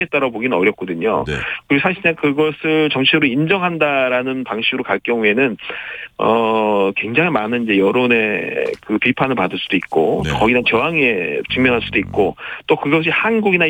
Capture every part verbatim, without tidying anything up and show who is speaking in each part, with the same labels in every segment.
Speaker 1: 따라 보기는 어렵거든요.
Speaker 2: 네.
Speaker 1: 그리고 사실상 그것을 정식으로 인정한다라는 방식으로 갈 경우에는 어 굉장히 많은 이제 여론의 그 비판을 받을 수도 있고
Speaker 2: 네.
Speaker 1: 거기다 저항에 직면할 수도 있고 또 그것이 한국이나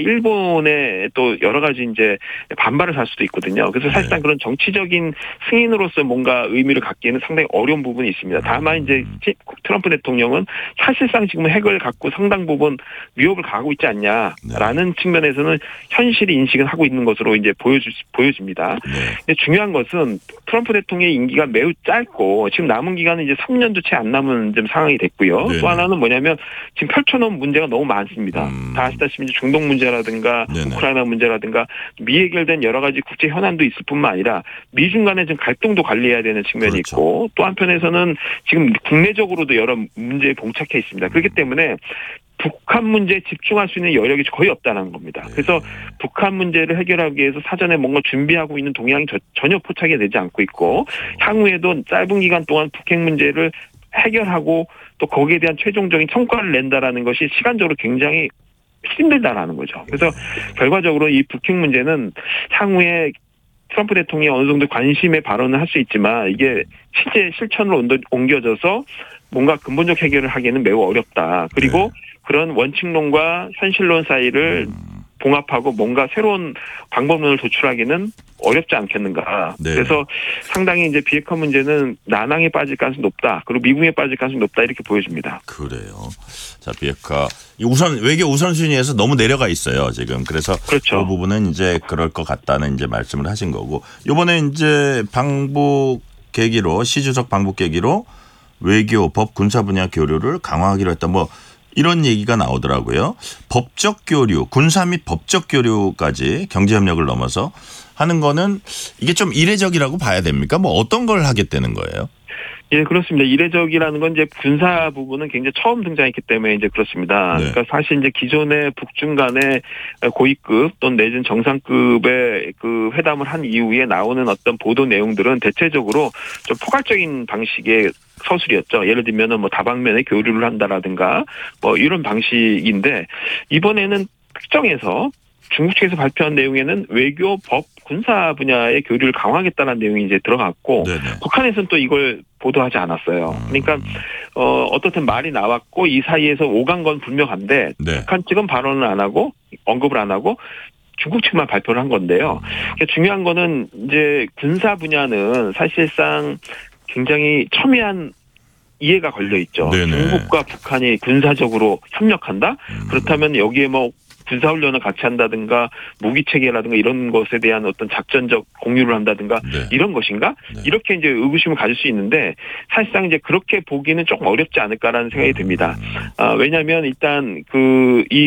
Speaker 1: 일본에 또 여러 가지 이제 반발을 살 수도 있거든요. 그래서 사실상
Speaker 2: 네.
Speaker 1: 그런 정치적인 승인으로서 뭔가 의미를 갖기에는 상당히 어려운 부분이 있습니다. 다만 이제 트럼프 대통령은 사실상 지금 핵을 갖고 상당 부분 위협을 가하고 있지 않냐라는 네. 측면에서는 현실이 인식을 하고 있는 것으로 이제 보여주, 보여집니다.
Speaker 2: 네.
Speaker 1: 근데 중요한 것은 트럼프 대통령의 임기가 매우 짧고 지금 남은 기간은 이제 삼 년도 채 안 남은 좀 상황이 됐고요.
Speaker 2: 네네.
Speaker 1: 또 하나는 뭐냐면 지금 펼쳐놓은 문제가 너무 많습니다.
Speaker 2: 음.
Speaker 1: 다 아시다시피 중동 문제라든가 네네. 우크라이나 문제라든가 미해결된 여러 가지 국제 현안도 있을 뿐만 아니라 미중 간의 좀 갈등도 관리해야 되는 측면이 그렇죠. 있고 또 한편에서는 지금 국내적으로도 여러 문제에 봉착해 있습니다. 그렇기 때문에 북한 문제에 집중할 수 있는 여력이 거의 없다는 겁니다. 그래서 네. 북한 문제를 해결하기 위해서 사전에 뭔가 준비하고 있는 동향이 저, 전혀 포착이 되지 않고 있고 향후에도 짧은 기간 동안 북핵 문제를 해결하고 또 거기에 대한 최종적인 성과를 낸다라는 것이 시간적으로 굉장히 힘들다라는 거죠. 그래서 결과적으로 이 북핵 문제는 향후에 트럼프 대통령이 어느 정도 관심의 발언을 할 수 있지만 이게 실제 실천으로 옮겨져서 뭔가 근본적 해결을 하기에는 매우 어렵다. 그리고 네. 그런 원칙론과 현실론 사이를 음. 봉합하고 뭔가 새로운 방법론을 도출하기는 어렵지 않겠는가. 네. 그래서 상당히 이제 비핵화 문제는 난항에 빠질 가능성이 높다. 그리고 미국에 빠질 가능성이 높다 이렇게 보여집니다.
Speaker 2: 그래요. 자, 비핵화 우선 외교 우선순위에서 너무 내려가 있어요 지금. 그래서
Speaker 1: 그렇죠.
Speaker 2: 그 부분은 이제 그럴 것 같다는 이제 말씀을 하신 거고 이번에 이제 방북 계기로 시 주석 방북 계기로 외교, 법, 군사 분야 교류를 강화하기로 했다. 뭐. 이런 얘기가 나오더라고요. 법적 교류, 군사 및 법적 교류까지 경제협력을 넘어서 하는 거는 이게 좀 이례적이라고 봐야 됩니까? 뭐 어떤 걸 하겠다는 거예요?
Speaker 1: 예, 그렇습니다. 이례적이라는 건 이제 군사 부분은 굉장히 처음 등장했기 때문에 이제 그렇습니다. 네. 그러니까 사실 이제 기존의 북중 간의 고위급 또는 내진 정상급의 그 회담을 한 이후에 나오는 어떤 보도 내용들은 대체적으로 좀 포괄적인 방식의 서술이었죠. 예를 들면은 뭐 다방면의 교류를 한다라든가 뭐 이런 방식인데 이번에는 특정해서 중국 측에서 발표한 내용에는 외교, 법, 군사 분야의 교류를 강화하겠다는 내용이 이제 들어갔고 네네. 북한에서는 또 이걸 보도하지 않았어요. 그러니까 어, 어떻든 말이 나왔고 이 사이에서 오간 건 분명한데 네. 북한 측은 발언을 안 하고 언급을 안 하고 중국 측만 발표를 한 건데요. 그러니까 중요한 거는 이제 군사 분야는 사실상 굉장히 첨예한 이해가 걸려 있죠. 네네. 중국과 북한이 군사적으로 협력한다? 음. 그렇다면 여기에 뭐 군사훈련을 같이 한다든가 무기체계라든가 이런 것에 대한 어떤 작전적 공유를 한다든가 네. 이런 것인가? 네. 이렇게 이제 의구심을 가질 수 있는데 사실상 이제 그렇게 보기는 조금 어렵지 않을까라는 생각이 듭니다. 아, 왜냐하면 일단 그 이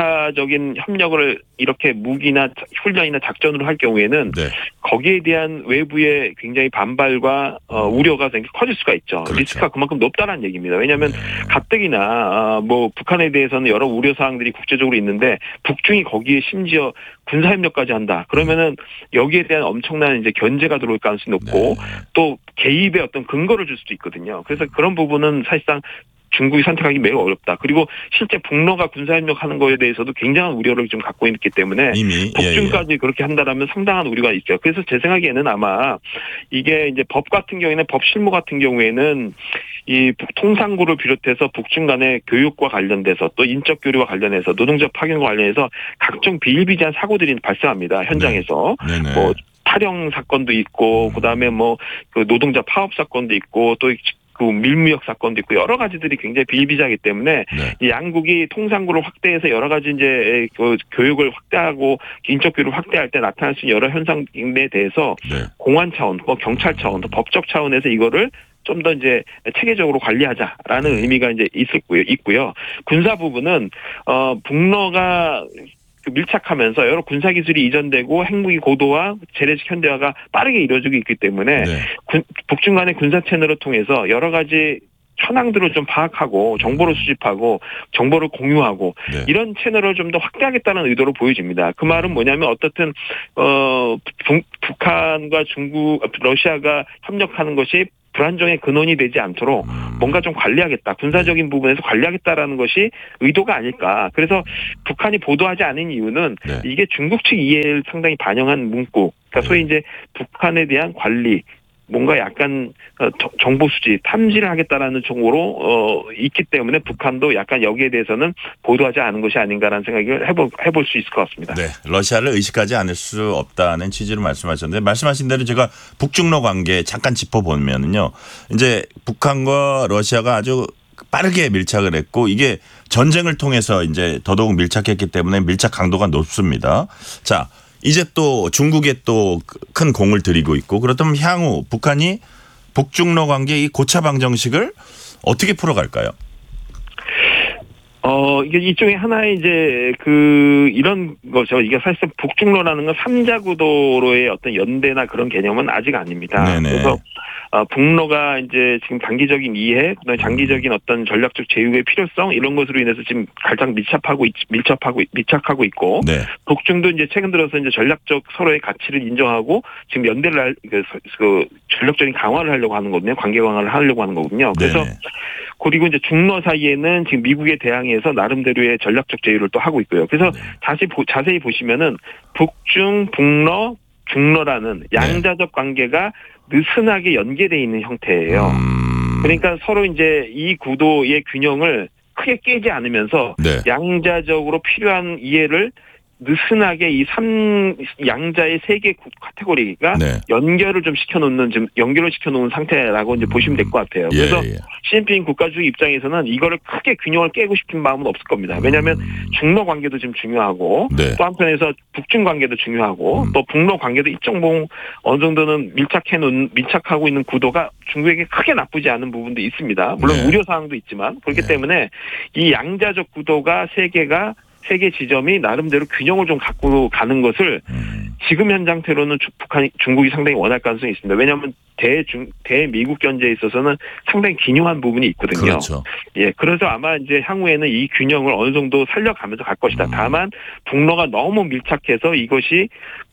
Speaker 1: 군사적인 협력을 이렇게 무기나 훈련이나 작전으로 할 경우에는 네. 거기에 대한 외부의 굉장히 반발과 어, 우려가 굉장히 커질 수가 있죠. 그렇죠. 리스크가 그만큼 높다는 얘기입니다. 왜냐하면 네. 가뜩이나 어, 뭐 북한에 대해서는 여러 우려 사항들이 국제적으로 있는데 북중이 거기에 심지어 군사협력까지 한다. 그러면은 여기에 대한 엄청난 이제 견제가 들어올 가능성이 높고 네. 또 개입의 어떤 근거를 줄 수도 있거든요. 그래서 그런 부분은 사실상 중국이 선택하기 매우 어렵다. 그리고 실제 북러가 군사협력하는 거에 대해서도 굉장한 우려를 좀 갖고 있기 때문에 이미 북중까지 예, 예. 그렇게 한다라면 상당한 우려가 있죠. 그래서 제 생각에는 아마 이게 이제 법 같은 경우에는 법 실무 같은 경우에는 이 통상구를 비롯해서 북중 간의 교육과 관련돼서 또 인적 교류와 관련해서 노동적 파견과 관련해서 각종 비일비재한 사고들이 발생합니다. 현장에서. 네. 뭐 탈영 사건도 있고 음. 그다음에 뭐 그 노동자 파업 사건도 있고 또 그 밀무역 사건도 있고 여러 가지들이 굉장히 비일비재하기 때문에 네. 이 양국이 통상구를 확대해서 여러 가지 이제 그 교육을 확대하고 인적 교류를 확대할 때 나타날 수 있는 여러 현상에 대해서 네. 공안 차원, 뭐 경찰 차원, 또 법적 차원에서 이거를 좀 더 이제 체계적으로 관리하자라는 네. 의미가 이제 있고요. 있고요. 군사 부분은 어 북러가 밀착하면서 여러 군사 기술이 이전되고 핵무기 고도화, 재래식 현대화가 빠르게 이루어지고 있기 때문에 네. 군, 북중 간의 군사 채널을 통해서 여러 가지 현황들을 좀 파악하고 정보를 수집하고 정보를 공유하고 네. 이런 채널을 좀 더 확대하겠다는 의도로 보여집니다. 그 말은 뭐냐면 어떻든 어, 북, 북한과 중국, 러시아가 협력하는 것이 불안정의 근원이 되지 않도록 뭔가 좀 관리하겠다. 군사적인 부분에서 관리하겠다라는 것이 의도가 아닐까. 그래서 북한이 보도하지 않은 이유는
Speaker 2: 네.
Speaker 1: 이게 중국 측 이해를 상당히 반영한 문구. 그러니까 소위 이제 북한에 대한 관리. 뭔가 약간 정보 수집, 탐지를 하겠다라는 쪽으로 어, 있기 때문에 북한도 약간 여기에 대해서는 보도하지 않은 것이 아닌가라는 생각을 해볼, 해볼 수 있을 것 같습니다.
Speaker 2: 네, 러시아를 의식하지 않을 수 없다는 취지로 말씀하셨는데 말씀하신 대로 제가 북중러 관계 잠깐 짚어보면은요. 이제 북한과 러시아가 아주 빠르게 밀착을 했고 이게 전쟁을 통해서 이제 더더욱 밀착했기 때문에 밀착 강도가 높습니다. 자. 이제 또 중국에 또 큰 공을 들이고 있고 그렇다면 향후 북한이 북중러 관계 이 고차 방정식을 어떻게 풀어갈까요?
Speaker 1: 어, 이게 일종의 하나의 이제 그 이런 거죠. 이게 사실상 북중러라는 건 삼자 구도로의 어떤 연대나 그런 개념은 아직 아닙니다.
Speaker 2: 네네.
Speaker 1: 그래서 어, 북러가 이제 지금 단기적인 이해, 그다음에 장기적인 어떤 전략적 제휴의 필요성 이런 것으로 인해서 지금 가장 밀착하고 있, 밀착하고 밀착하고 있고,
Speaker 2: 네.
Speaker 1: 북중도 이제 최근 들어서 이제 전략적 서로의 가치를 인정하고 지금 연대를 할, 그, 그 전략적인 강화를 하려고 하는 거거든요. 관계 강화를 하려고 하는 거거든요. 그래서
Speaker 2: 네네.
Speaker 1: 그리고 이제 중러 사이에는 지금 미국에 대항해서 나름대로의 전략적 제휴를 또 하고 있고요. 그래서
Speaker 2: 네.
Speaker 1: 자세히, 자세히 보시면은 북중, 북러, 중러라는 양자적 관계가 느슨하게 연계되어 있는 형태예요.
Speaker 2: 음.
Speaker 1: 그러니까 서로 이제 이 구도의 균형을 크게 깨지 않으면서
Speaker 2: 네.
Speaker 1: 양자적으로 필요한 이해를 느슨하게 이 삼 양자의 세 개 카테고리가
Speaker 2: 네.
Speaker 1: 연결을 좀 시켜놓는 지금 연결을 시켜놓은 상태라고 이제
Speaker 2: 음.
Speaker 1: 보시면 될 것 같아요.
Speaker 2: 예,
Speaker 1: 그래서
Speaker 2: 예.
Speaker 1: 시진핑 국가주석 입장에서는 이거를 크게 균형을 깨고 싶은 마음은 없을 겁니다. 왜냐하면
Speaker 2: 음.
Speaker 1: 중러 관계도 지금 중요하고
Speaker 2: 네.
Speaker 1: 또 한편에서 북중 관계도 중요하고
Speaker 2: 음.
Speaker 1: 또 북러 관계도 일정 부분 어느 정도는 밀착해 놓은 밀착하고 있는 구도가 중국에게 크게 나쁘지 않은 부분도 있습니다. 물론
Speaker 2: 네.
Speaker 1: 우려 사항도 있지만 그렇기
Speaker 2: 네.
Speaker 1: 때문에 이 양자적 구도가 세 개가 세계 지점이 나름대로 균형을 좀 갖고 가는 것을
Speaker 2: 음.
Speaker 1: 지금 현 상태로는 북한이 중국이 상당히 원할 가능성이 있습니다. 왜냐하면 대중 대미국 견제에 있어서는 상당히 기묘한 부분이 있거든요.
Speaker 2: 그렇죠.
Speaker 1: 예, 그래서 아마 이제 향후에는 이 균형을 어느 정도 살려가면서 갈 것이다.
Speaker 2: 음.
Speaker 1: 다만 북러가 너무 밀착해서 이것이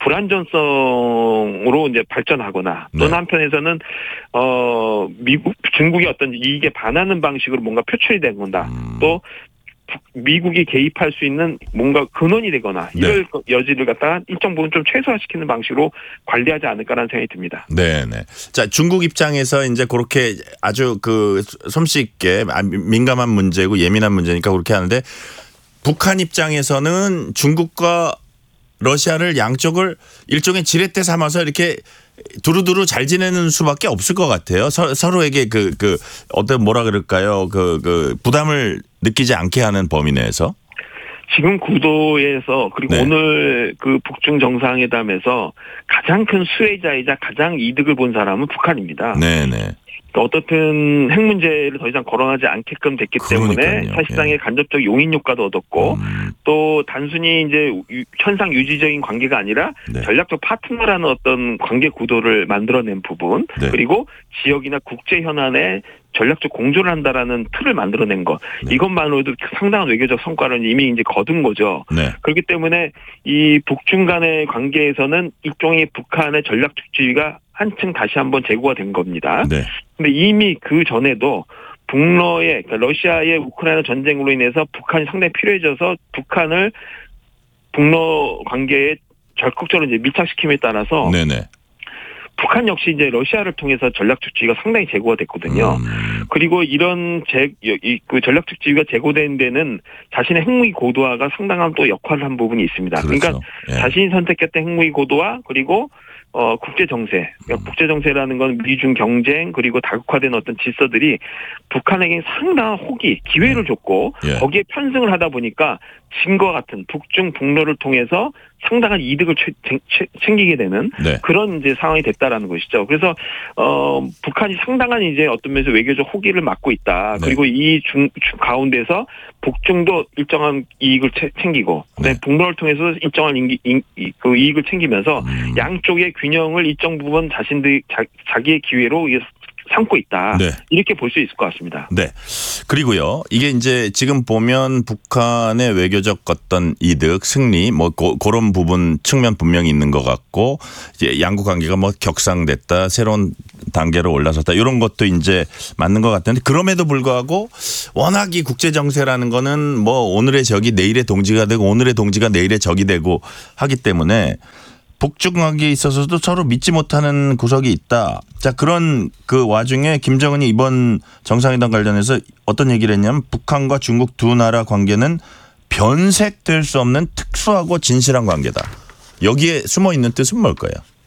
Speaker 1: 불안전성으로 이제 발전하거나 또는
Speaker 2: 네.
Speaker 1: 한편에서는 어 미국 중국의 어떤 이익에 반하는 방식으로 뭔가 표출이 되거나
Speaker 2: 음.
Speaker 1: 또 미국이 개입할 수 있는 뭔가 근원이 되거나 이럴
Speaker 2: 네.
Speaker 1: 여지를 갖다가 일정 부분 좀 최소화시키는 방식으로 관리하지 않을까라는 생각이 듭니다.
Speaker 2: 네네. 자, 중국 입장에서 이제 그렇게 아주 그 솜씨 있게 민감한 문제고 예민한 문제니까 그렇게 하는데 북한 입장에서는 중국과 러시아를 양쪽을 일종의 지렛대 삼아서 이렇게 두루두루 잘 지내는 수밖에 없을 것 같아요. 서, 서로에게 그, 그, 어떤 뭐라 그럴까요? 그, 그, 부담을 느끼지 않게 하는 범위 내에서.
Speaker 1: 지금 구도에서 그리고
Speaker 2: 네.
Speaker 1: 오늘 그 북중 정상회담에서 가장 큰 수혜자이자 가장 이득을 본 사람은 북한입니다.
Speaker 2: 네네.
Speaker 1: 어떻든 핵 문제를 더 이상 거론하지 않게끔 됐기 때문에
Speaker 2: 그러니까요.
Speaker 1: 사실상의
Speaker 2: 예.
Speaker 1: 간접적 용인 효과도 얻었고
Speaker 2: 음.
Speaker 1: 또 단순히 이제 현상 유지적인 관계가 아니라
Speaker 2: 네.
Speaker 1: 전략적 파트너라는 어떤 관계 구도를 만들어낸 부분
Speaker 2: 네.
Speaker 1: 그리고 지역이나 국제 현안에 전략적 공조를 한다라는 틀을 만들어낸 것
Speaker 2: 네.
Speaker 1: 이것만으로도 상당한 외교적 성과를 이미 이제 거둔 거죠.
Speaker 2: 네.
Speaker 1: 그렇기 때문에 이 북중 간의 관계에서는 일종의 북한의 전략적 지위가 한층 다시 한번 제고가 된 겁니다.
Speaker 2: 네.
Speaker 1: 근데 이미 그 전에도 북러의 그러니까 러시아의 우크라이나 전쟁으로 인해서 북한이 상당히 필요해져서 북한을 북러 관계에 적극적으로 이제 밀착시킴에 따라서
Speaker 2: 네네.
Speaker 1: 북한 역시 이제 러시아를 통해서 전략적 지위가 상당히 제고가 됐거든요.
Speaker 2: 음.
Speaker 1: 그리고 이런 제, 이, 그 전략적 지위가 제고된 데는 자신의 핵무기 고도화가 상당한 또 역할을 한 부분이 있습니다.
Speaker 2: 그렇죠.
Speaker 1: 그러니까
Speaker 2: 예.
Speaker 1: 자신이 선택했던 핵무기 고도화 그리고 어, 국제 정세. 그러니까
Speaker 2: 음.
Speaker 1: 국제 정세라는 건 미중 경쟁 그리고 다국화된 어떤 질서들이 북한에게 상당한 호기, 기회를 줬고
Speaker 2: 예.
Speaker 1: 거기에 편승을 하다 보니까 지금과 같은 북중 북러를 통해서 상당한 이득을 채, 채, 챙기게 되는
Speaker 2: 네.
Speaker 1: 그런 이제 상황이 됐다라는 것이죠. 그래서 어, 북한이 상당한 이제 어떤 면에서 외교적 호기를 맞고 있다.
Speaker 2: 네.
Speaker 1: 그리고 이 중 가운데서 북중도 일정한 이익을 채, 챙기고,
Speaker 2: 네.
Speaker 1: 북러를 통해서 일정한 인기, 인, 그 이익을 챙기면서
Speaker 2: 음.
Speaker 1: 양쪽의 균형을 일정 부분 자신들 자, 자기의 기회로 삼고 있다.
Speaker 2: 네.
Speaker 1: 이렇게 볼 수 있을 것 같습니다.
Speaker 2: 네. 그리고요. 이게 이제 지금 보면 북한의 외교적 어떤 이득, 승리 뭐 고, 그런 부분 측면 분명히 있는 것 같고 이제 양국 관계가 뭐 격상됐다. 새로운 단계로 올라섰다. 이런 것도 이제 맞는 것 같은데 그럼에도 불구하고 워낙 이 국제 정세라는 거는 뭐 오늘의 적이 내일의 동지가 되고 오늘의 동지가 내일의 적이 되고 하기 때문에 북중 관계에 있어서도 서로 믿지 못하는 구석이 있다. 자, 그런 그 와중에 김정은이 이번 정상회담 관련해서 어떤 얘기를 했냐면 북한과 중국 두 나라 관계는 변색될 수 없는 특수하고 진실한 관계다. 여기에 숨어 있는 뜻은 뭘까요?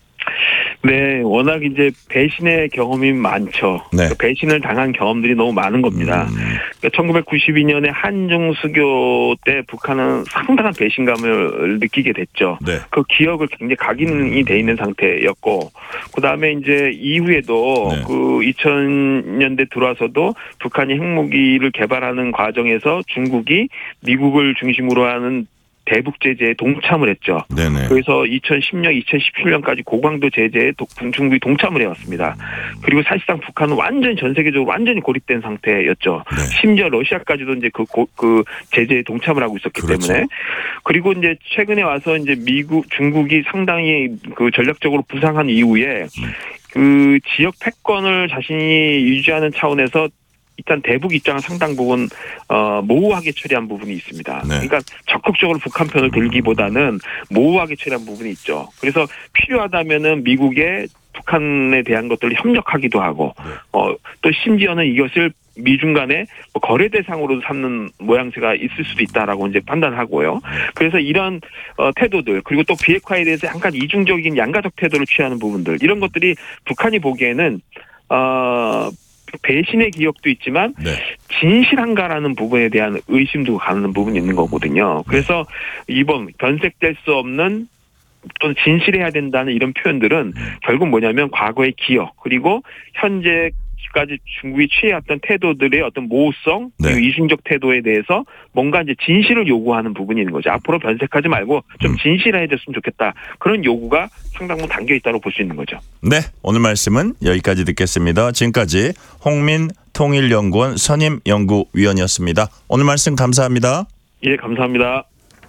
Speaker 1: 네, 워낙 이제 배신의 경험이 많죠.
Speaker 2: 네.
Speaker 1: 배신을 당한 경험들이 너무 많은 겁니다.
Speaker 2: 음.
Speaker 1: 그러니까 천구백구십이 년에 한중 수교 때 북한은 상당한 배신감을 느끼게 됐죠.
Speaker 2: 네.
Speaker 1: 그 기억을 굉장히 각인이 돼 있는 상태였고, 그 다음에 이제 이후에도
Speaker 2: 네.
Speaker 1: 그 이천 년대 들어와서도 북한이 핵무기를 개발하는 과정에서 중국이 미국을 중심으로 하는 대북 제재에 동참을 했죠.
Speaker 2: 네네.
Speaker 1: 그래서 이천십 년, 이천십칠 년까지 고강도 제재에 중국이 동참을 해왔습니다. 그리고 사실상 북한은 완전히 전 세계적으로 완전히 고립된 상태였죠.
Speaker 2: 네.
Speaker 1: 심지어 러시아까지도 이제 그, 고, 그 제재에 동참을 하고 있었기
Speaker 2: 그렇죠.
Speaker 1: 때문에 그리고 이제 최근에 와서 이제 미국, 중국이 상당히 그 전략적으로 부상한 이후에 그 지역 패권을 자신이 유지하는 차원에서 일단 대북 입장은 상당 부분 어, 모호하게 처리한 부분이 있습니다.
Speaker 2: 네.
Speaker 1: 그러니까 적극적으로 북한 편을 들기보다는 모호하게 처리한 부분이 있죠. 그래서 필요하다면은 미국에 북한에 대한 것들을 협력하기도 하고,
Speaker 2: 네.
Speaker 1: 어, 또 심지어는 이것을 미중 간에 거래 대상으로 삼는 모양새가 있을 수도 있다라고 이제 판단하고요. 그래서 이런 어, 태도들 그리고 또 비핵화에 대해서 약간 이중적인 양가적 태도를 취하는 부분들 이런 것들이 북한이 보기에는 어. 배신의 기억도 있지만
Speaker 2: 네.
Speaker 1: 진실한가라는 부분에 대한 의심도 가는 부분이 있는 거거든요. 그래서 이번 변색될 수 없는 또는 진실해야 된다는 이런 표현들은 결국 뭐냐면 과거의 기억 그리고 현재까지 중국이 취해왔던 태도들의 어떤 모호성 그리고
Speaker 2: 네.
Speaker 1: 이중적 태도에 대해서 뭔가 이제 진실을 요구하는 부분이 있는 거죠. 앞으로 변색하지 말고 좀
Speaker 2: 음.
Speaker 1: 진실해졌으면 좋겠다. 그런 요구가 상당 부분 담겨 있다고 볼 수 있는 거죠.
Speaker 2: 네, 오늘 말씀은 여기까지 듣겠습니다. 지금까지 홍민 통일연구원 선임연구위원이었습니다. 오늘 말씀 감사합니다.
Speaker 1: 예, 감사합니다.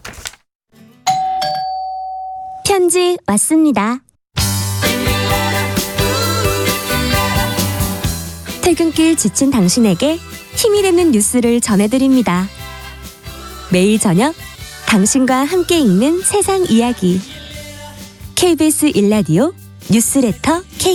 Speaker 3: 편지 왔습니다. 퇴근길 지친 당신에게 힘이 되는 뉴스를 전해드립니다. 매일 저녁 당신과 함께 읽는 세상 이야기 케이비에스 일 라디오 뉴스레터 K